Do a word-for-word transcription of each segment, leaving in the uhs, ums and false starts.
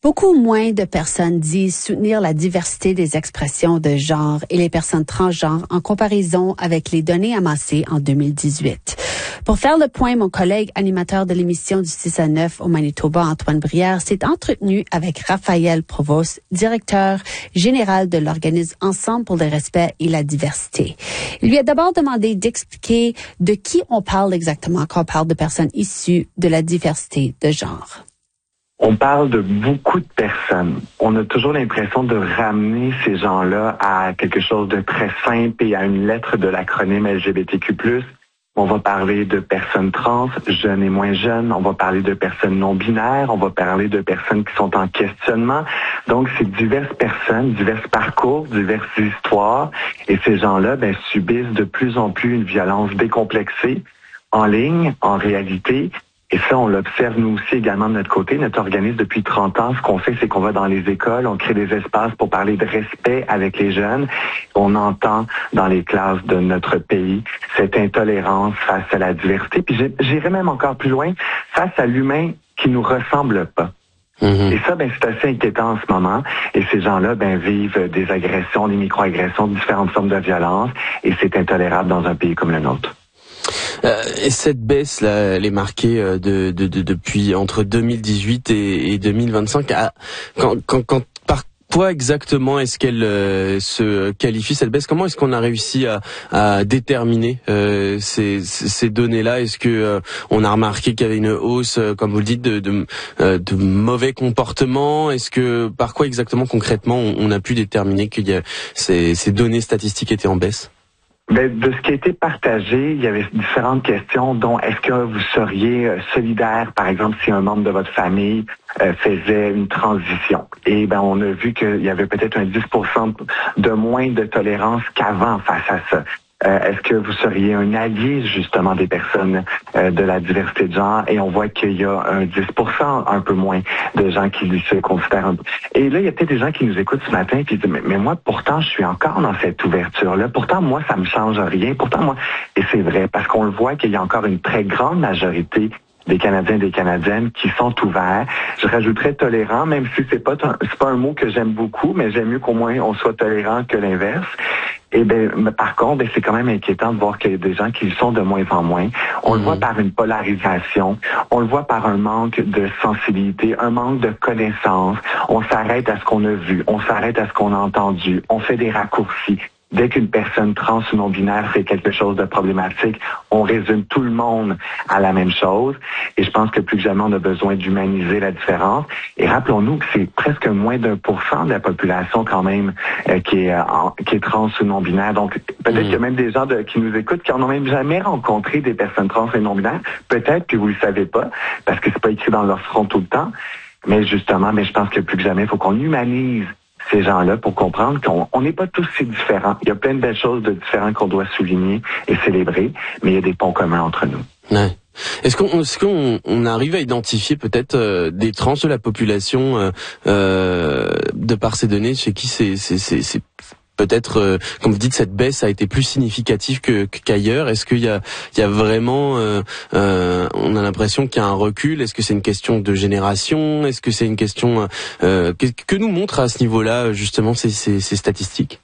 Beaucoup moins de personnes disent soutenir la diversité des expressions de genre et les personnes transgenres en comparaison avec les données amassées en deux mille dix-huit. Pour faire le point, mon collègue animateur de l'émission du six à neuf au Manitoba, Antoine Brière, s'est entretenu avec Raphaël Provost, directeur général de l'organisme Ensemble pour le respect et la diversité. Il lui a d'abord demandé d'expliquer de qui on parle exactement quand on parle de personnes issues de la diversité de genre. On parle de beaucoup de personnes. On a toujours l'impression de ramener ces gens-là à quelque chose de très simple et à une lettre de l'acronyme L G B T Q plus. On va parler de personnes trans, jeunes et moins jeunes. On va parler de personnes non-binaires. On va parler de personnes qui sont en questionnement. Donc, c'est diverses personnes, divers parcours, diverses histoires. Et ces gens-là ben, subissent de plus en plus une violence décomplexée, en ligne, en réalité. Et ça, on l'observe nous aussi également de notre côté. Notre organisme, depuis trente ans, ce qu'on fait, c'est qu'on va dans les écoles, on crée des espaces pour parler de respect avec les jeunes. On entend dans les classes de notre pays cette intolérance face à la diversité. Puis j'irai même encore plus loin, face à l'humain qui nous ressemble pas. Mm-hmm. Et ça, ben, c'est assez inquiétant en ce moment. Et ces gens-là, ben, vivent des agressions, des micro-agressions, différentes formes de violence. Et c'est intolérable dans un pays comme le nôtre. Euh, et cette baisse là, elle est marquée euh, de, de, de depuis entre deux mille dix-huit et, et deux mille vingt-cinq. Ah, quand, quand, quand, par quoi exactement est-ce qu'elle euh, se qualifie cette baisse? Comment est-ce qu'on a réussi à, à déterminer euh, ces, ces données-là? Est-ce que euh, on a remarqué qu'il y avait une hausse, euh, comme vous le dites, de, de, euh, de mauvais comportements? Est-ce que par quoi exactement concrètement on, on a pu déterminer que y a, ces, ces données statistiques étaient en baisse? Ben, de ce qui a été partagé, il y avait différentes questions, dont est-ce que vous seriez solidaire, par exemple, si un membre de votre famille euh, faisait une transition. Et ben, on a vu qu'il y avait peut-être un dix pour cent de moins de tolérance qu'avant face à ça. Euh, est-ce que vous seriez un allié, justement, des personnes euh, de la diversité de genre? Et on voit qu'il y a un dix pour cent, un peu moins, de gens qui se considèrent un peu. Et là, il y a peut-être des gens qui nous écoutent ce matin et qui disent, mais, mais moi, pourtant, je suis encore dans cette ouverture-là. Pourtant, moi, ça me change rien. Pourtant, moi... Et c'est vrai, parce qu'on le voit qu'il y a encore une très grande majorité des Canadiens et des Canadiennes qui sont ouverts. Je rajouterais tolérant, même si c'est pas c'est pas un mot que j'aime beaucoup, mais j'aime mieux qu'au moins on soit tolérant que l'inverse. Et ben, par contre, ben, c'est quand même inquiétant de voir qu'il y a des gens qui le sont de moins en moins. On mmh. le voit par une polarisation, on le voit par un manque de sensibilité, un manque de connaissance. On s'arrête à ce qu'on a vu, on s'arrête à ce qu'on a entendu, on fait des raccourcis. Dès qu'une personne trans ou non-binaire fait quelque chose de problématique, on résume tout le monde à la même chose. Et je pense que plus que jamais, on a besoin d'humaniser la différence. Et rappelons-nous que c'est presque moins d'un pour cent de la population quand même euh, qui est euh, qui est trans ou non-binaire. Donc, peut-être mmh. qu'il y a même des gens de, qui nous écoutent qui n'ont même jamais rencontré des personnes trans et non-binaires. Peut-être que vous le savez pas, parce que c'est pas écrit dans leur front tout le temps. Mais justement, mais je pense que plus que jamais, il faut qu'on humanise ces gens-là pour comprendre qu'on n'est pas tous si différents. Il y a plein de belles choses de différentes qu'on doit souligner et célébrer, mais il y a des ponts communs entre nous. Ouais. Est-ce qu'on, est-ce qu'on on arrive à identifier peut-être euh, des tranches de la population euh, euh, de par ces données chez qui c'est, c'est, c'est, c'est peut-être, euh, comme vous dites, cette baisse a été plus significative que, qu'ailleurs. Est-ce qu'il y a, il y a vraiment, euh, euh, on a l'impression qu'il y a un recul. Est-ce que c'est une question de génération? Est-ce que c'est une question euh, que, que nous montrent à ce niveau-là justement ces, ces, ces statistiques?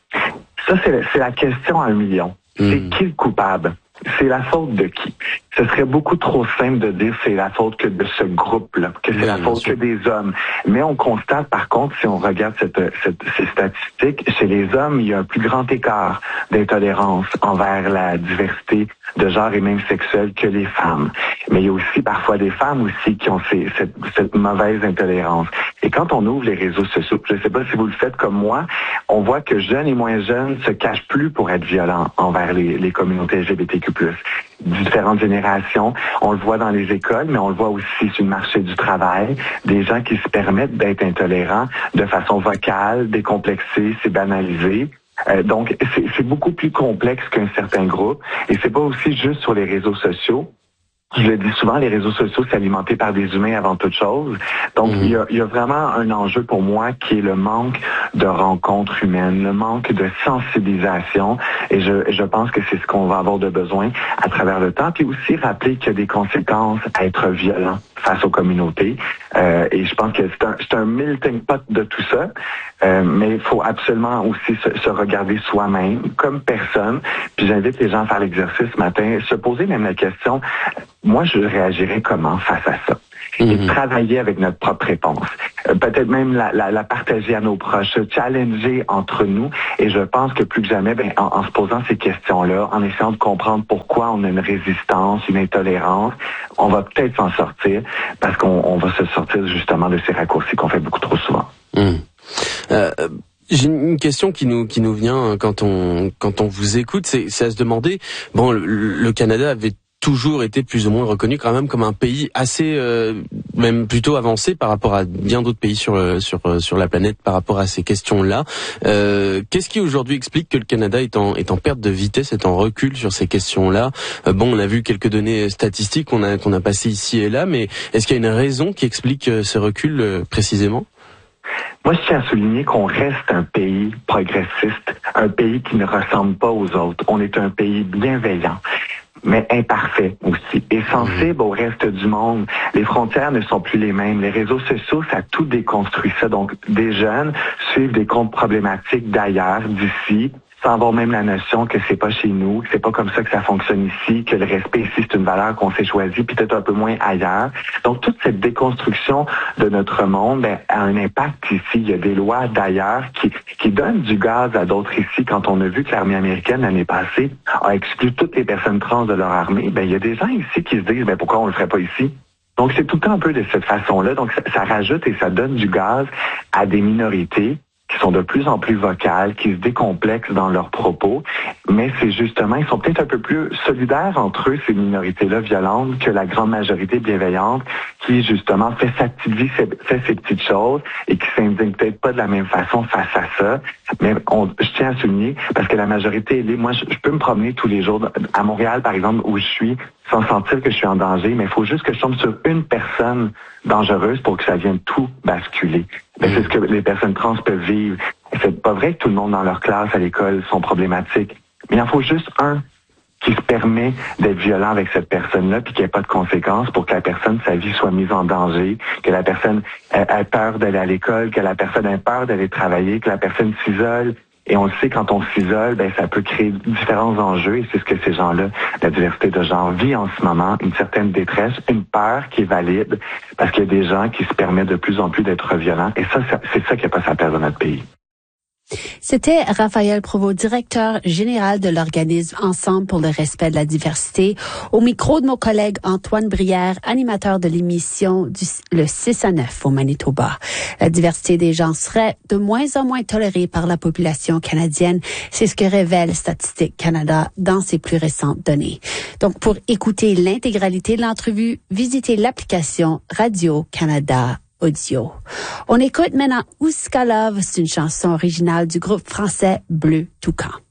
Ça, c'est, la, c'est la question à un million. Mmh. C'est qui le coupable? C'est la faute de qui? Ce serait beaucoup trop simple de dire c'est la faute que de ce groupe-là, que c'est oui, la faute que des hommes. Mais on constate, par contre, si on regarde cette, cette, ces statistiques, chez les hommes, il y a un plus grand écart d'intolérance envers la diversité de genre et même sexuelle que les femmes. Mais il y a aussi parfois des femmes aussi qui ont ces, cette, cette mauvaise intolérance. Et quand on ouvre les réseaux sociaux, je ne sais pas si vous le faites comme moi, on voit que jeunes et moins jeunes se cachent plus pour être violents envers les, les communautés L G B T Q plus. Différentes générations. On le voit dans les écoles, mais on le voit aussi sur le marché du travail. Des gens qui se permettent d'être intolérants de façon vocale, décomplexée, c'est banalisé. Euh, donc, c'est, c'est beaucoup plus complexe qu'un certain groupe. Et c'est pas aussi juste sur les réseaux sociaux. Je le dis souvent, les réseaux sociaux, c'est alimenté par des humains avant toute chose. Donc, mmh. il y a, il y a vraiment un enjeu pour moi qui est le manque de rencontres humaines, le manque de sensibilisation. Et je, je pense que c'est ce qu'on va avoir de besoin à travers le temps. Puis aussi rappeler qu'il y a des conséquences à être violent face aux communautés. Euh, et je pense que c'est un, c'est un melting pot de tout ça. Euh, mais il faut absolument aussi se, se regarder soi-même comme personne. Puis j'invite les gens à faire l'exercice ce matin, se poser même la question, moi je réagirais comment face à ça? Et mm-hmm. travailler avec notre propre réponse. Euh, peut-être même la, la, la partager à nos proches, se challenger entre nous. Et je pense que plus que jamais, ben, en, en se posant ces questions-là, en essayant de comprendre pourquoi on a une résistance, une intolérance, on va peut-être s'en sortir parce qu'on on va se sortir justement de ces raccourcis qu'on fait beaucoup trop souvent. Mmh. Euh, J'ai une question qui nous qui nous vient quand on quand on vous écoute, c'est, c'est à se demander. Bon, le, le Canada avait toujours été plus ou moins reconnu quand même comme un pays assez, euh, même plutôt avancé par rapport à bien d'autres pays sur sur sur la planète par rapport à ces questions-là. Euh, qu'est-ce qui aujourd'hui explique que le Canada est en est en perte de vitesse, est en recul sur ces questions-là? Euh, bon, on a vu quelques données statistiques qu'on a qu'on a passées ici et là, mais est-ce qu'il y a une raison qui explique ce recul euh, précisément? Moi, je tiens à souligner qu'on reste un pays progressiste, un pays qui ne ressemble pas aux autres. On est un pays bienveillant, mais imparfait aussi, et sensible au reste du monde. Les frontières ne sont plus les mêmes. Les réseaux sociaux, ça a tout déconstruit ça. Donc, des jeunes suivent des comptes problématiques d'ailleurs, d'ici, sans avoir même la notion que c'est pas chez nous, que c'est pas comme ça que ça fonctionne ici, que le respect ici, c'est une valeur qu'on s'est choisie, puis peut-être un peu moins ailleurs. Donc, toute cette déconstruction de notre monde ben, a un impact ici. Il y a des lois d'ailleurs qui, qui donnent du gaz à d'autres ici. Quand on a vu que l'armée américaine, l'année passée, a exclu toutes les personnes trans de leur armée, ben il y a des gens ici qui se disent, ben pourquoi on le ferait pas ici? Donc, c'est tout le temps un peu de cette façon-là. Donc, ça, ça rajoute et ça donne du gaz à des minorités qui sont de plus en plus vocales, qui se décomplexent dans leurs propos, mais c'est justement, ils sont peut-être un peu plus solidaires entre eux, ces minorités-là violentes, que la grande majorité bienveillante, qui justement fait sa petite vie, fait, fait ses petites choses, et qui s'indigne peut-être pas de la même façon face à ça. Mais on, je tiens à souligner, parce que la majorité, elle est, moi, je, je peux me promener tous les jours, à Montréal, par exemple, où je suis, sans sentir que je suis en danger, mais il faut juste que je tombe sur une personne dangereuse pour que ça vienne tout basculer. Mais c'est ce que les personnes trans peuvent vivre. C'est pas vrai que tout le monde dans leur classe, à l'école, sont problématiques. Mais il en faut juste un qui se permet d'être violent avec cette personne-là, puis qu'il n'y ait pas de conséquences pour que la personne, sa vie soit mise en danger, que la personne ait peur d'aller à l'école, que la personne ait peur d'aller travailler, que la personne s'isole. Et on le sait, quand on s'isole, ben ça peut créer différents enjeux, et c'est ce que ces gens-là, la diversité de genre, vit en ce moment, une certaine détresse, une peur qui est valide, parce qu'il y a des gens qui se permettent de plus en plus d'être violents, et ça, c'est ça qui n'a pas sa place dans notre pays. C'était Raphaël Provost, directeur général de l'organisme Ensemble pour le respect de la diversité, au micro de mon collègue Antoine Brière, animateur de l'émission du le six à neuf au Manitoba. La diversité des gens serait de moins en moins tolérée par la population canadienne. C'est ce que révèle Statistique Canada dans ses plus récentes données. Donc, pour écouter l'intégralité de l'entrevue, visitez l'application Radio-Canada Audio. On écoute maintenant Ouska Love, c'est une chanson originale du groupe français Bleu Toucan.